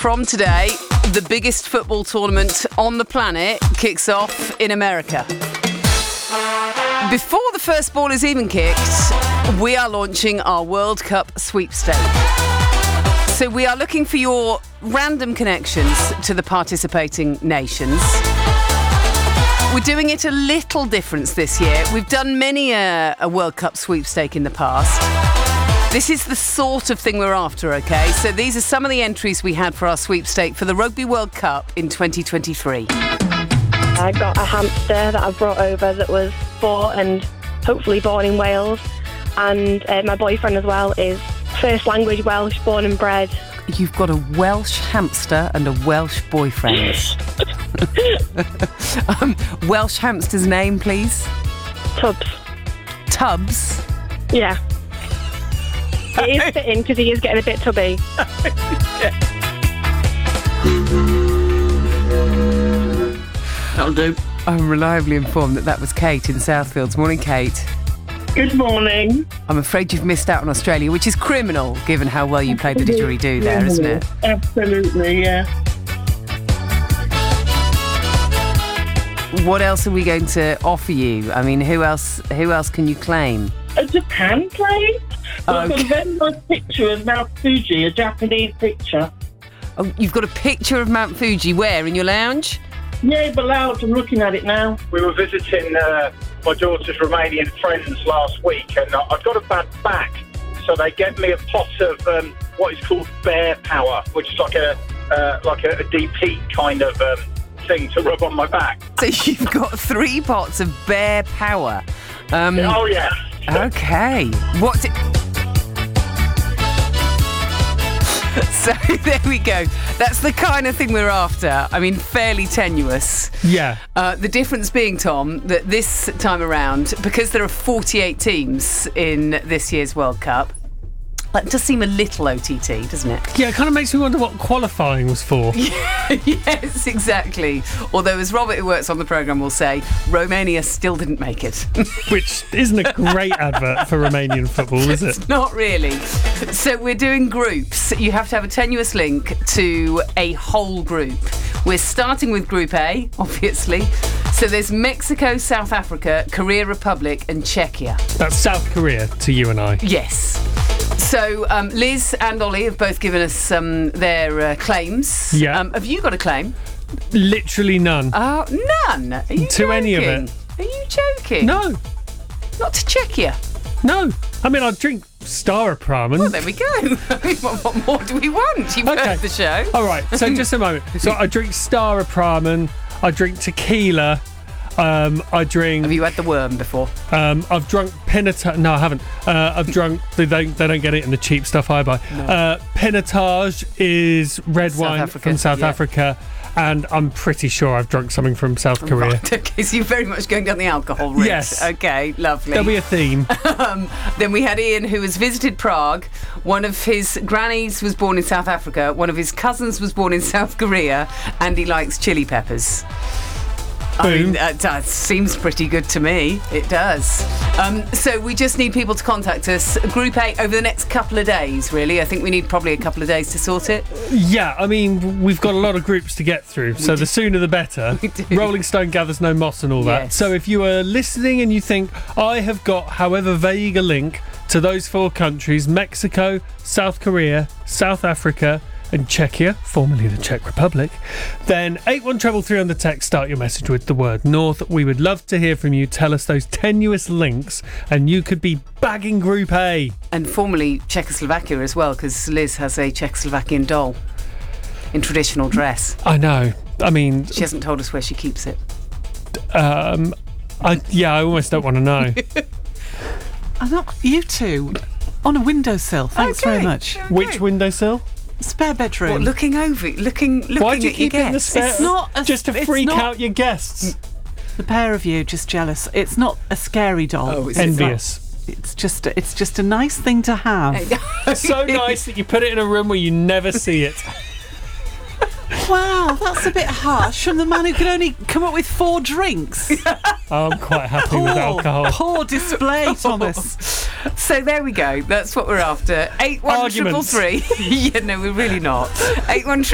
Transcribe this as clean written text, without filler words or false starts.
From today, the biggest football tournament on the planet kicks off in America. Before the first ball is even kicked, we are launching our World Cup sweepstake. So we are looking for your random connections to the participating nations. We're doing it a little different this year. We've done many a World Cup sweepstake in the past. This is the sort of thing we're after, OK? So these are some of the entries we had for our sweepstake for the Rugby World Cup in 2023. I got a hamster that I brought over that was bought and hopefully born in Wales. And my boyfriend as well is first language Welsh, born and bred. You've got a Welsh hamster and a Welsh boyfriend. Welsh hamster's name, please? Tubbs. Tubbs? Yeah. It is fitting because he is getting a bit tubby. That'll do. I'm reliably informed that was Kate in Southfields. Morning, Kate. Good morning. I'm afraid you've missed out on Australia, which is criminal, given how well you played the didgeridoo there, isn't it? Absolutely, yeah. What else are we going to offer you? I mean, who else can you claim? A Japan plane? I've got a Okay. very nice picture of Mount Fuji, a Japanese picture. Oh, you've got a picture of Mount Fuji where? In your lounge? Yeah, but loud, I'm looking at it now. We were visiting my daughter's Romanian friends last week, and I've got a bad back, so they get me a pot of what is called Bear Power, which is like a deep heat kind of thing to rub on my back. So you've got 3 pots of Bear Power. Oh yeah. Okay. What's it? So there we go. That's the kind of thing we're after. I mean, fairly tenuous. Yeah. The difference being, Tom, that this time around, because there are 48 teams in this year's World Cup, that does seem a little OTT, doesn't it? Yeah, it kind of makes me wonder what qualifying was for. Yes, exactly. Although, as Robert, who works on the programme, will say, Romania still didn't make it. Which isn't a great advert for Romanian football, is it? Not really. So we're doing groups. You have to have a tenuous link to a whole group. We're starting with Group A, obviously. So there's Mexico, South Africa, Korea Republic and Czechia. That's South Korea to you and I. Yes. So Liz and Ollie have both given us their claims. Yeah. Have you got a claim? Literally none. Oh, none. Are you To any of joking? it. Are you joking? No. Not to Czechia. No. I mean, I drink Staropramen. Well, there we go. I mean, what more do we want? You've heard the show. All right. So just a moment. So I drink Staropramen. I drink tequila. I drink. Have you had the worm before? I've drunk Pinotage. No, I haven't. I've drunk. They don't get it in the cheap stuff I buy. No. Pinotage is red South wine Africa, from South yeah. Africa, and I'm pretty sure I've drunk something from South Korea. Right, okay, so you're very much going down the alcohol route. Yes. Okay, lovely. There'll be a theme. Then we had Ian, who has visited Prague. One of his grannies was born in South Africa. One of his cousins was born in South Korea, and he likes chili peppers. I mean, that seems pretty good to me. It does. So we just need people to contact us. Group A over the next couple of days, really. I think we need probably a couple of days to sort it. Yeah, I mean, we've got a lot of groups to get through, so the sooner the better. We do. Rolling Stone gathers no moss and all that. Yes. So if you are listening and you think, I have got, however vague a link to those 4 countries, Mexico, South Korea, South Africa, and Czechia, formerly the Czech Republic, then 81333 on the text, start your message with the word North. We would love to hear from you. Tell us those tenuous links and you could be bagging Group A. And formerly Czechoslovakia as well, because Liz has a Czechoslovakian doll in traditional dress. I know. I mean, She hasn't told us where she keeps it. I almost don't want to know. I'm not. You two on a windowsill. Thanks very much. Which windowsill? Spare bedroom. What, looking over, looking Why do you at keep your it in the guests? spare? It's not a- just to it's freak not- out your guests. The pair of you just jealous. It's not a scary doll. Oh, is Envious. It's just a nice thing to have. So nice that you put it in a room where you never see it. Wow, that's a bit harsh from the man who can only come up with 4 drinks. I'm quite happy with alcohol. Poor display, Thomas. So there we go. That's what we're after. 81333. Yeah, no, we're really not. 81333.